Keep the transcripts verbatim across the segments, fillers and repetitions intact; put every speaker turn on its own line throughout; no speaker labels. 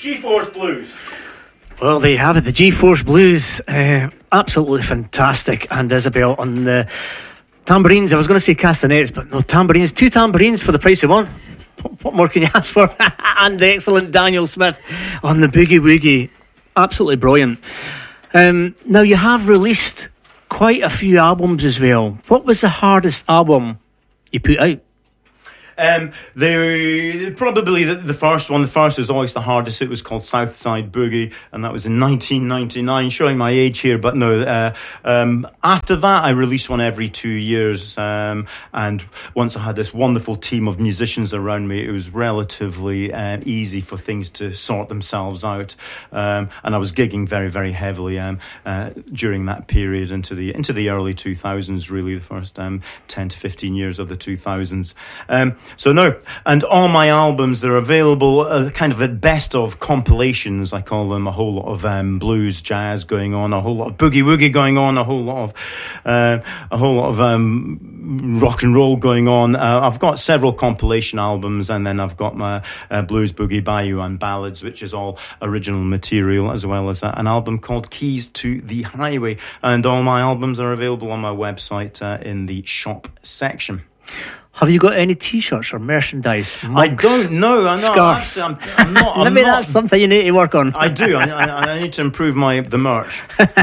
G-Force Blues.
Well, there you have it, the G-Force Blues. Uh, absolutely fantastic. And Isabel on the tambourines. I was going to say castanets, but no, tambourines. Two tambourines for the price of one. What more can you ask for? And the excellent Daniel Smith on the Boogie Woogie. Absolutely brilliant. Um, now, you have released quite a few albums as well. What was the hardest album you put out?
Um, the probably the, the first one. The first is always the hardest. It was called Southside Boogie, and that was in nineteen ninety-nine. Showing my age here, but no. Uh, um, after that, I released one every two years. Um, and once I had this wonderful team of musicians around me, it was relatively uh, easy for things to sort themselves out. Um, and I was gigging very, very heavily um, uh, during that period into the into the early two thousands. Really, the first um, ten to fifteen years of the two thousands. Um, So no, and all my albums, they're available uh, kind of at best of compilations. I call them a whole lot of um, blues, jazz going on, a whole lot of boogie woogie going on, a whole lot of uh, a whole lot of um, rock and roll going on. Uh, I've got several compilation albums, and then I've got my uh, Blues, Boogie, Bayou and Ballads, which is all original material, as well as uh, an album called Keys to the Highway. And all my albums are available on my website uh, in the shop section.
Have you got any T-shirts or merchandise? Mugs,
I don't know. I know.
Scarves.
Actually, I'm, I'm not. I'm
Maybe
not,
that's something you need to work on.
I do. I, I, I need to improve my the merch.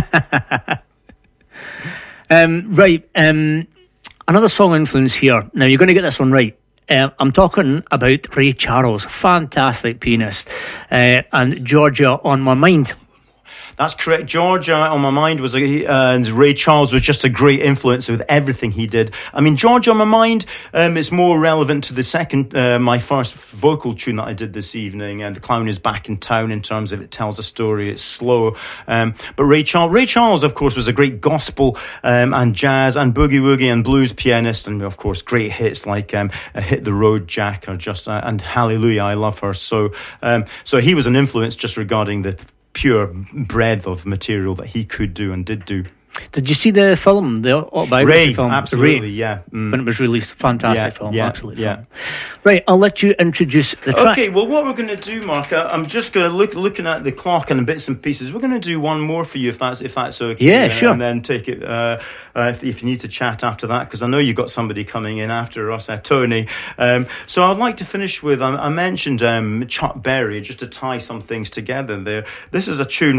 um, right. Um, another song influence here. Now you're going to get this one right. Uh, I'm talking about Ray Charles, fantastic pianist, uh, and Georgia on My Mind.
That's correct. Georgia on My Mind was a, uh, and Ray Charles was just a great influence with everything he did. I mean, Georgia on My Mind um, is more relevant to the second, uh, my first vocal tune that I did this evening, and The Clown Is Back in Town, in terms of it tells a story, it's slow. Um, but Ray Charles, Ray Charles, of course, was a great gospel um, and jazz and boogie woogie and blues pianist, and of course, great hits like um, Hit the Road Jack or just uh, and Hallelujah, I Love Her. So, um, so he was an influence just regarding the pure breadth of material that he could do and did do.
Did you see the film, the autobiography
Ray,
film?
Absolutely,
Ray,
yeah. Mm.
When it was released, fantastic
yeah,
film,
yeah,
absolutely
yeah.
film. Right, I'll let you introduce the track.
Okay, well, what we're going to do, Mark, I'm just going to look looking at the clock and bits and pieces. We're going to do one more for you, if that's if that's okay.
Yeah, sure.
And then take it uh, uh, if, if you need to chat after that, because I know you've got somebody coming in after us, uh, Tony. Um, so I'd like to finish with, I, I mentioned um, Chuck Berry, just to tie some things together there. This is a tune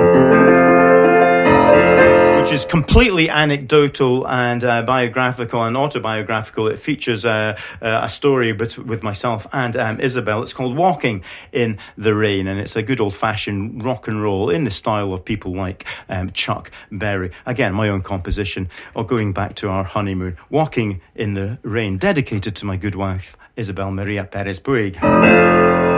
which is completely anecdotal and uh, biographical and autobiographical. It features uh, uh, a story but with myself and um, Isabel. It's called Walking in the Rain, and it's a good old-fashioned rock and roll in the style of people like um, Chuck Berry. Again, my own composition, or going back to our honeymoon. Walking in the Rain, dedicated to my good wife, Isabel Maria Perez Puig.